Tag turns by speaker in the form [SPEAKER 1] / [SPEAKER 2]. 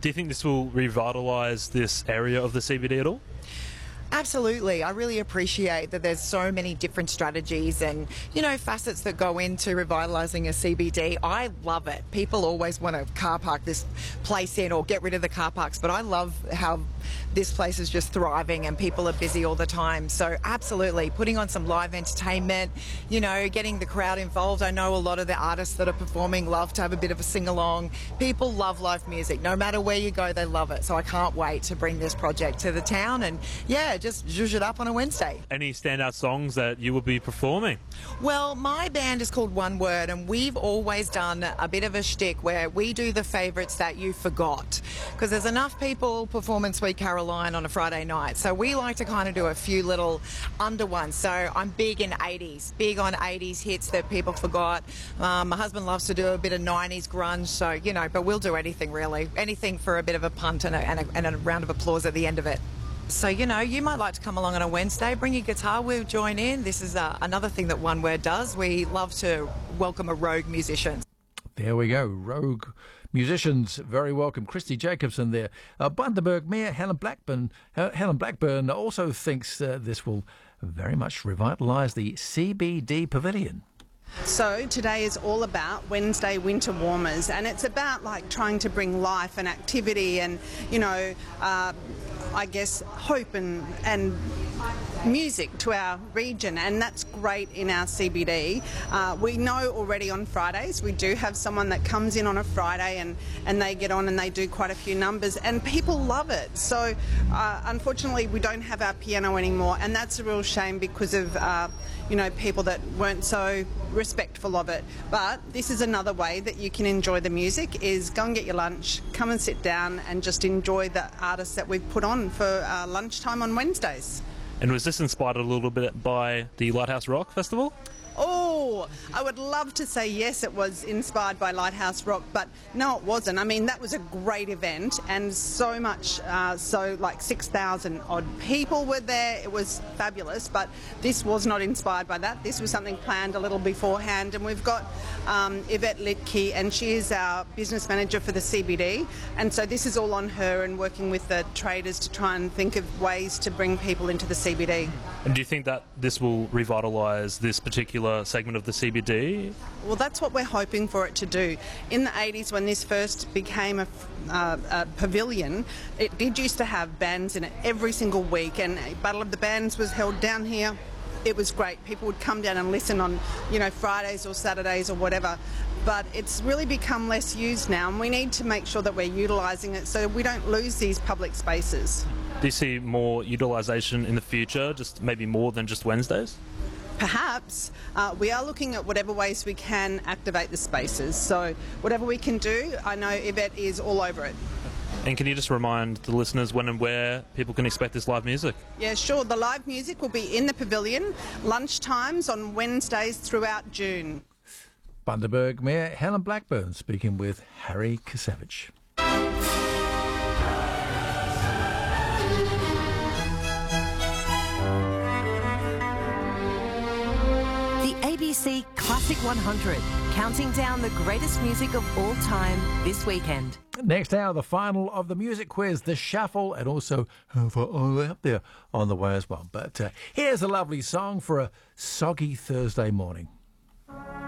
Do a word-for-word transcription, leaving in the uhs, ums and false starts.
[SPEAKER 1] Do you think this will revitalise this area of the C B D at all?
[SPEAKER 2] Absolutely. I really appreciate that there's so many different strategies and, you know, facets that go into revitalising a C B D. I love it. People always want to car park this place in or get rid of the car parks, but I love how this place is just thriving and people are busy all the time. So absolutely, putting on some live entertainment, you know, getting the crowd involved. I know a lot of the artists that are performing love to have a bit of a sing-along. People love live music. No matter where you go, they love it. So I can't wait to bring this project to the town and, yeah, just zhuzh it up on a Wednesday.
[SPEAKER 1] Any standout songs that you will be performing?
[SPEAKER 2] Well, my band is called One Word, and we've always done a bit of a shtick where we do the favourites that you forgot, because there's enough people performing Sweet Caroline on a Friday night, so we like to kind of do a few little under ones. So I'm big in eighties, big on eighties hits that people forgot. Um, my husband loves to do a bit of nineties grunge, so, you know, but we'll do anything really, anything for a bit of a punt and a, and a, and a round of applause at the end of it. So, you know, you might like to come along on a Wednesday, bring your guitar, we'll join in. This is uh, another thing that One Word does. We love to welcome a rogue musician.
[SPEAKER 3] There we go, rogue musicians, very welcome. Christy Jacobson there. Uh, Bundaberg Mayor Helen Blackburn, uh, Helen Blackburn also thinks uh, this will very much revitalise the C B D Pavilion.
[SPEAKER 4] So today is all about Wednesday Winter Warmers, and it's about like trying to bring life and activity and, you know, uh, I guess hope and and music to our region, and that's great in our C B D. Uh, we know already on Fridays we do have someone that comes in on a Friday and, and they get on and they do quite a few numbers and people love it. So uh, unfortunately we don't have our piano anymore, and that's a real shame because of uh, you know, people that weren't so respectful of it. But this is another way that you can enjoy the music, is go and get your lunch, come and sit down and just enjoy the artists that we've put on for uh, lunchtime on Wednesdays.
[SPEAKER 1] And was this inspired a little bit by the Lighthouse Rock Festival?
[SPEAKER 4] Oh, I would love to say yes, it was inspired by Lighthouse Rock, but no, it wasn't. I mean, that was a great event, and so much, uh, so like six thousand odd people were there. It was fabulous, but this was not inspired by that. This was something planned a little beforehand, and we've got um, Yvette Litke, and she is our business manager for the C B D, and so this is all on her and working with the traders to try and think of ways to bring people into the C B D.
[SPEAKER 1] And do you think that this will revitalise this particular segment of the C B D?
[SPEAKER 4] Well, that's what we're hoping for it to do. In the eighties, when this first became a, uh, a pavilion, it did used to have bands in it every single week, and Battle of the Bands was held down here. It was great. People would come down and listen on, you know, Fridays or Saturdays or whatever. But it's really become less used now, and we need to make sure that we're utilising it so we don't lose these public spaces.
[SPEAKER 1] Do you see more utilisation in the future, just maybe more than just Wednesdays?
[SPEAKER 4] Perhaps. Uh, we are looking at whatever ways we can activate the spaces. So whatever we can do, I know Yvette is all over it.
[SPEAKER 1] And can you just remind the listeners when and where people can expect this live music?
[SPEAKER 4] Yeah, sure. The live music will be in the pavilion, lunchtimes on Wednesdays throughout June.
[SPEAKER 3] Bundaberg Mayor Helen Blackburn speaking with Harry Kasevich.
[SPEAKER 5] A B C Classic one hundred, counting down the greatest music of all time this weekend.
[SPEAKER 3] Next hour, the final of the music quiz, the shuffle, and also uh, for all up there on the way as well. But uh, here's a lovely song for a soggy Thursday morning.